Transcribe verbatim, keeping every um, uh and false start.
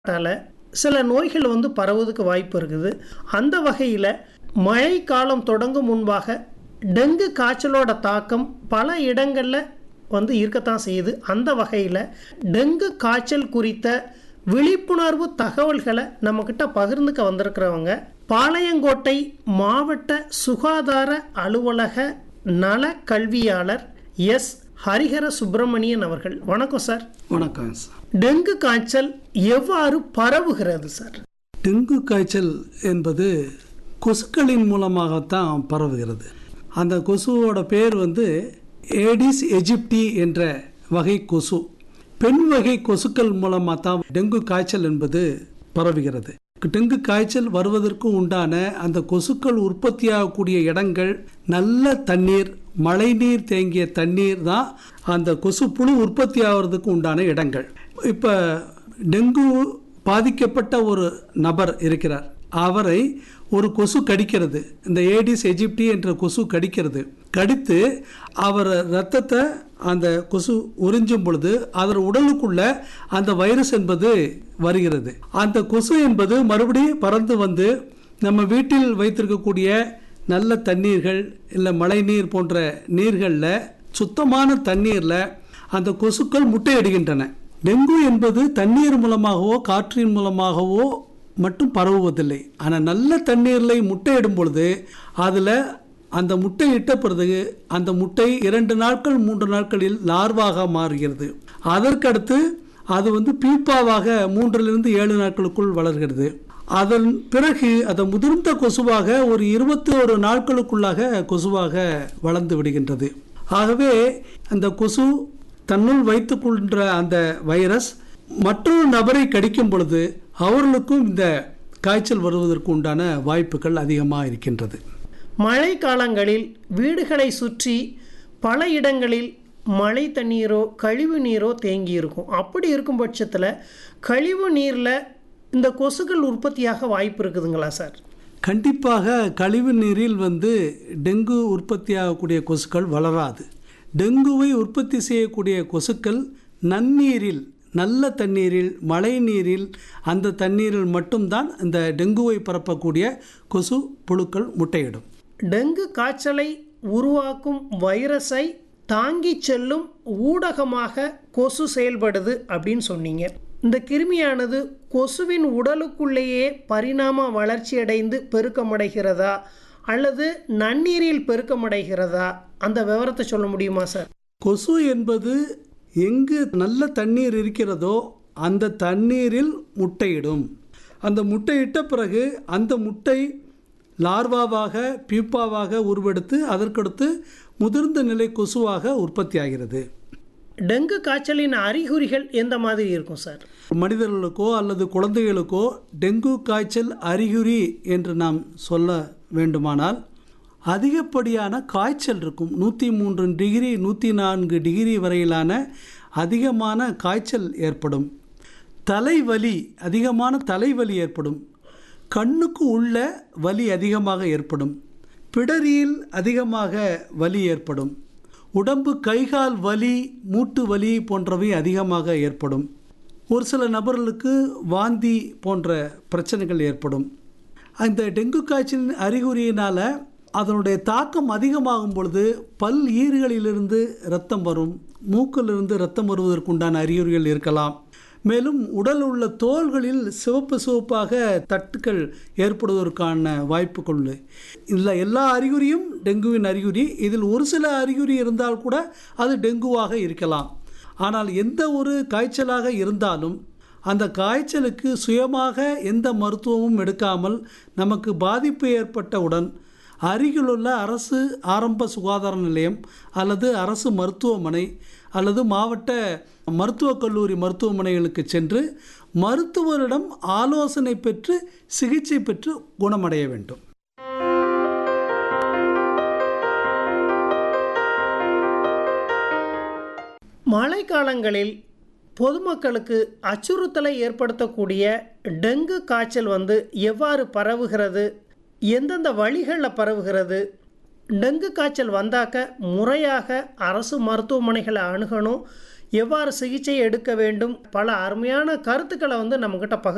தால சில நோய்கள் வந்து பரவுவதற்கு வாய்ப்பு இருக்குது. அந்த வகையில் மழை காலம் தொடங்கும் முன்பாக டெங்கு காய்ச்சலோட தாக்கம் பல இடங்களில் வந்து இருக்கத்தான் செய்யுது. அந்த வகையில் டெங்கு காய்ச்சல் குறித்த விழிப்புணர்வு தகவல்களை நம்மக்கிட்ட பகிர்ந்துக்க வந்திருக்கிறவங்க பாளையங்கோட்டை மாவட்ட சுகாதார அலுவலக நல கல்வியாளர் எஸ் ஹரிஹர சுப்பிரமணியன் அவர்கள். வணக்கம் சார். வணக்கம் சார். டெங்கு காய்ச்சல் எவ்வாறு பரவுகிறது சார்? டெங்கு காய்ச்சல் என்பது கொசுக்களின் மூலமாகத்தான் பரவுகிறது. அந்த கொசுவோட பேர் வந்து ஏடிஸ் எஜிப்டி என்ற வகை கொசு. பெண் வகை கொசுக்கள் மூலமாக தான் டெங்கு காய்ச்சல் என்பது பரவுகிறது. டெங்கு காய்ச்சல் வருவதற்கு உண்டான அந்த கொசுக்கள் உற்பத்தியாகக்கூடிய இடங்கள் நல்ல தண்ணீர், மழைநீர் தேங்கிய தண்ணீர் தான் அந்த கொசு புழு உற்பத்தி ஆகிறதுக்கு உண்டான இடங்கள். இப்போ டெங்கு பாதிக்கப்பட்ட ஒரு நபர் இருக்கிறார், அவரை ஒரு கொசு கடிக்கிறது, இந்த ஏடிஸ் எஜிப்டி என்ற கொசு கடிக்கிறது. கடித்து அவர் இரத்தத்தை அந்த கொசு உறிஞ்சும் பொழுது அதன் உடலுக்குள்ள அந்த வைரஸ் என்பது வருகிறது. அந்த கொசு என்பது மறுபடியும் பறந்து வந்து நம்ம வீட்டில் வைத்திருக்கக்கூடிய நல்ல தண்ணீர்கள் இல்லை மழை நீர் போன்ற நீர்களில், சுத்தமான தண்ணீரில் அந்த கொசுக்கள் முட்டையிடுகின்றன. டெங்கு என்பது தண்ணீர் மூலமாகவோ காற்றின் மூலமாகவோ மட்டும் பரவுவதில்லை. ஆனால் நல்ல தண்ணீரில் முட்டையிடும் பொழுது அதில் அந்த முட்டை இட்ட பிறகு அந்த முட்டை இரண்டு நாட்கள் மூன்று நாட்களில் லார்வாக மாறுகிறது. அதற்கடுத்து அது வந்து பீப்பாவாக மூன்றிலிருந்து ஏழு நாட்களுக்குள் வளர்கிறது. அதன் பிறகு அது முதிர்ந்த கொசுவாக ஒரு இருபத்தி ஒரு நாட்களுக்குள்ளாக கொசுவாக வளர்ந்து விடுகின்றது. ஆகவே அந்த கொசு தன்னுள் வைத்துக்கொள்கின்ற அந்த வைரஸ் மற்றொரு நபரை கடிக்கும் பொழுது அவர்களுக்கும் இந்த காய்ச்சல் வருவதற்கு உண்டான வாய்ப்புகள் அதிகமாக இருக்கின்றது. மழை காலங்களில் வீடுகளை சுற்றி பல இடங்களில் மழை தண்ணீரோ கழிவு நீரோ தேங்கி இருக்கும். அப்படி இருக்கும் பட்சத்தில் கழிவு நீரில் இந்த கொசுக்கள் உற்பத்தியாக வாய்ப்பு இருக்குதுங்களா சார்? கண்டிப்பாக கழிவு நீரில் வந்து டெங்கு உற்பத்தியாகக்கூடிய கொசுக்கள் வளராது. டெங்குவை உற்பத்தி செய்யக்கூடிய கொசுக்கள் நன்னீரில், நல்ல தண்ணீரில், மழை நீரில், அந்த தண்ணீரில் மட்டும்தான் இந்த டெங்குவை பரப்பக்கூடிய கொசு புழுக்கள் முட்டையிடும். டெங்கு காய்ச்சலை உருவாக்கும் வைரஸை தாங்கி செல்லும் ஊடகமாக கொசு செயல்படுது அப்படின்னு சொன்னீங்க. இந்த கிருமியானது கொசுவின் உடலுக்குள்ளேயே பரிணாம வளர்ச்சியடைந்து பெருக்கமடைகிறதா அல்லது நன்னீரில் பெருக்கமடைகிறதா? அந்த விவரத்தை சொல்ல முடியுமா சார்? கொசு என்பது எங்கு நல்ல தண்ணீர் இருக்கிறதோ அந்த தண்ணீரில் முட்டையிடும். அந்த முட்டையிட்ட பிறகு அந்த முட்டை லார்வாவாக பீப்பாவாக உருவெடுத்து அதற்கடுத்து முதிர்ந்த நிலை கொசுவாக உற்பத்தி ஆகிறது. டெங்கு காய்ச்சலின் அறிகுறிகள் எந்த மாதிரி இருக்கும் சார்? மனிதர்களுக்கோ அல்லது குழந்தைகளுக்கோ டெங்கு காய்ச்சல் அறிகுறி என்று நாம் சொல்ல வேண்டுமானால் அதிகப்படியான காய்ச்சல் இருக்கும். நூற்றி மூன்று டிகிரி நூற்றி நான்கு டிகிரி வரையிலான அதிகமான காய்ச்சல் ஏற்படும். தலைவலி, அதிகமான தலைவலி ஏற்படும். கண்ணுக்கு உள்ள வலி அதிகமாக ஏற்படும். பிடரியில் அதிகமாக வலி ஏற்படும். உடம்பு கைகால் வலி, மூட்டு வலி போன்றவை அதிகமாக ஏற்படும். ஒரு சில நபர்களுக்கு வாந்தி போன்ற பிரச்சனைகள் ஏற்படும். அந்த டெங்கு காய்ச்சலின் அறிகுறியினால் அதனுடைய தாக்கம் அதிகமாகும் பொழுது பல் ஈறுகளிலிருந்து இரத்தம் வரும், மூக்கிலிருந்து இரத்தம் வருவதற்குண்டான அறிகுறிகள் இருக்கலாம். மேலும் உடல் உள்ள தோள்களில் சிவப்பு சிவப்பாக தட்டுக்கள் ஏற்படுவதற்கான வாய்ப்புகள் உண்டு. இல்லை, எல்லா அறிகுறியும் டெங்குவின் அறிகுறி. இதில் ஒரு சில அறிகுறி இருந்தால் கூட அது டெங்குவாக இருக்கலாம். ஆனால் எந்த ஒரு காய்ச்சலாக இருந்தாலும் அந்த காய்ச்சலுக்கு சுயமாக எந்த மருத்துவமும் எடுக்காமல் நமக்கு பாதிப்பு ஏற்பட்டவுடன் அருகிலுள்ள அரசு ஆரம்ப சுகாதார நிலையம் அல்லது அரசு மருத்துவமனை அல்லது மாவட்ட மருத்துவக் கல்லூரி மருத்துவமனைகளுக்கு சென்று மருத்துவரிடம் ஆலோசனை பெற்று சிகிச்சை பெற்று குணமடைய வேண்டும். மழை காலங்களில் பொதுமக்களுக்கு அச்சுறுத்தலை ஏற்படுத்தக்கூடிய டெங்கு காய்ச்சல் வந்து எவ்வாறு பரவுகிறது, எந்தெந்த வழிகளில் பரவுகிறது, டெங்கு காய்ச்சல் வந்தாக்க முறையாக அரசு மருத்துவமனைகளை அணுகணும், எவ்வாறு சிகிச்சை எடுக்க வேண்டும், பல அருமையான கருத்துக்களை வந்து நம்மக்கிட்ட பகிர்ந்து